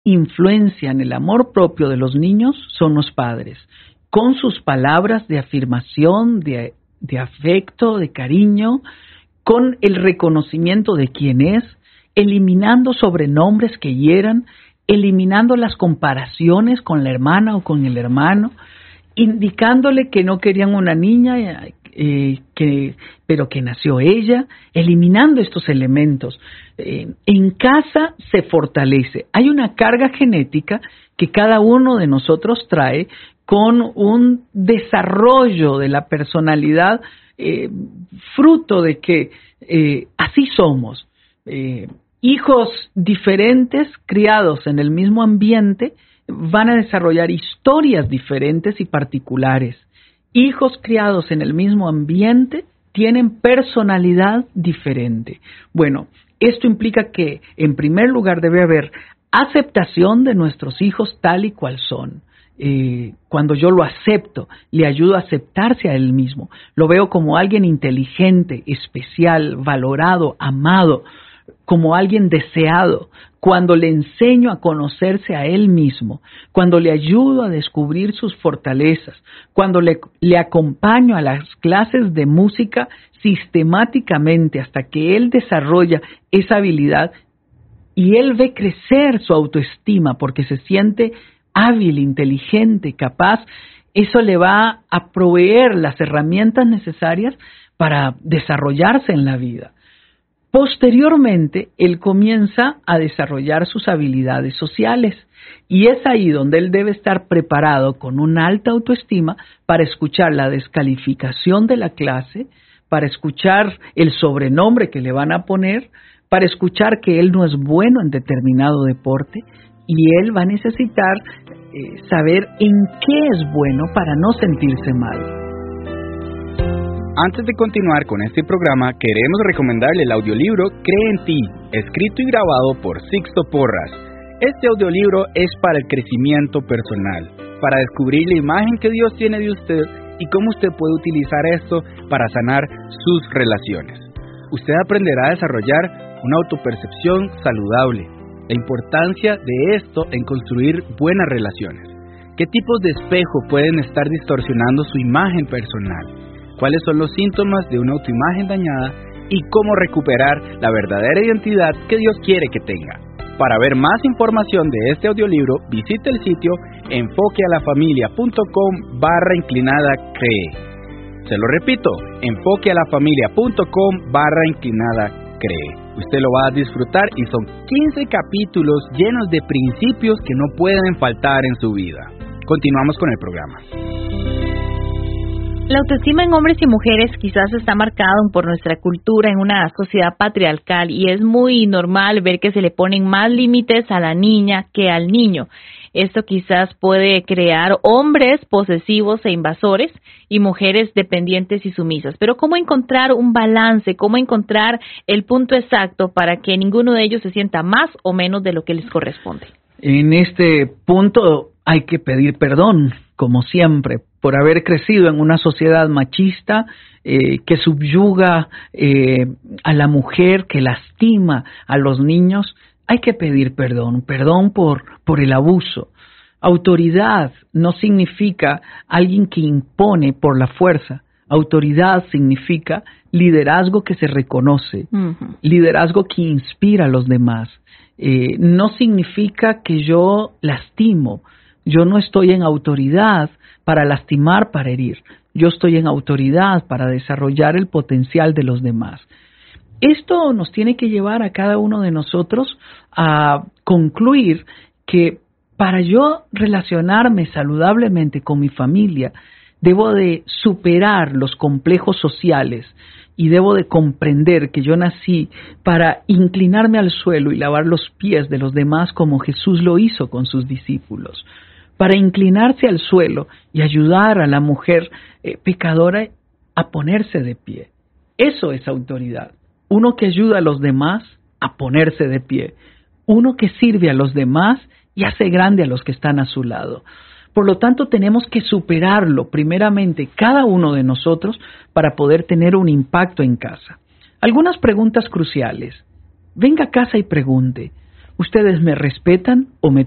influencian el amor propio de los niños son los padres, con sus palabras de afirmación, de afecto, de cariño, con el reconocimiento de quién es, eliminando sobrenombres que hieran, eliminando las comparaciones con la hermana o con el hermano, indicándole que no querían una niña, pero que nació ella, eliminando estos elementos. En casa se fortalece. Hay una carga genética que cada uno de nosotros trae con un desarrollo de la personalidad, fruto de que así somos. Hijos diferentes, criados en el mismo ambiente, van a desarrollar historias diferentes y particulares. Hijos criados en el mismo ambiente tienen personalidad diferente. Bueno, esto implica que, en primer lugar, debe haber aceptación de nuestros hijos tal y cual son. Cuando yo lo acepto, le ayudo a aceptarse a él mismo. Lo veo como alguien inteligente, especial, valorado, amado, como alguien deseado. Cuando le enseño a conocerse a él mismo, cuando le ayudo a descubrir sus fortalezas, cuando le acompaño a las clases de música sistemáticamente hasta que él desarrolla esa habilidad y él ve crecer su autoestima porque se siente hábil, inteligente, capaz, eso le va a proveer las herramientas necesarias para desarrollarse en la vida. Posteriormente, él comienza a desarrollar sus habilidades sociales y es ahí donde él debe estar preparado con una alta autoestima para escuchar la descalificación de la clase, para escuchar el sobrenombre que le van a poner, para escuchar que él no es bueno en determinado deporte y él va a necesitar saber en qué es bueno para no sentirse mal. Antes de continuar con este programa, queremos recomendarle el audiolibro Cree en ti, escrito y grabado por Sixto Porras. Este audiolibro es para el crecimiento personal, para descubrir la imagen que Dios tiene de usted y cómo usted puede utilizar esto para sanar sus relaciones. Usted aprenderá a desarrollar una autopercepción saludable, la importancia de esto en construir buenas relaciones, qué tipos de espejo pueden estar distorsionando su imagen personal, cuáles son los síntomas de una autoimagen dañada y cómo recuperar la verdadera identidad que Dios quiere que tenga. Para ver más información de este audiolibro, visite el sitio enfoquealafamilia.com/cree. Se lo repito, enfoquealafamilia.com/cree. Usted lo va a disfrutar y son 15 capítulos llenos de principios que no pueden faltar en su vida. Continuamos con el programa. La autoestima en hombres y mujeres quizás está marcada por nuestra cultura en una sociedad patriarcal y es muy normal ver que se le ponen más límites a la niña que al niño. Esto quizás puede crear hombres posesivos e invasores y mujeres dependientes y sumisas. Pero ¿cómo encontrar un balance? ¿Cómo encontrar el punto exacto para que ninguno de ellos se sienta más o menos de lo que les corresponde? En este punto hay que pedir perdón, como siempre, por haber crecido en una sociedad machista que subyuga a la mujer, que lastima a los niños. Hay que pedir perdón por el abuso. Autoridad no significa alguien que impone por la fuerza. Autoridad significa liderazgo que se reconoce, liderazgo que inspira a los demás. No significa que yo lastimo. Yo no estoy en autoridad para lastimar, para herir. Yo estoy en autoridad para desarrollar el potencial de los demás. Esto nos tiene que llevar a cada uno de nosotros a concluir que para yo relacionarme saludablemente con mi familia, debo de superar los complejos sociales y debo de comprender que yo nací para inclinarme al suelo y lavar los pies de los demás como Jesús lo hizo con sus discípulos, para inclinarse al suelo y ayudar a la mujer pecadora a ponerse de pie. Eso es autoridad. Uno que ayuda a los demás a ponerse de pie. Uno que sirve a los demás y hace grande a los que están a su lado. Por lo tanto, tenemos que superarlo primeramente cada uno de nosotros para poder tener un impacto en casa. Algunas preguntas cruciales. Venga a casa y pregunte, ¿ustedes me respetan o me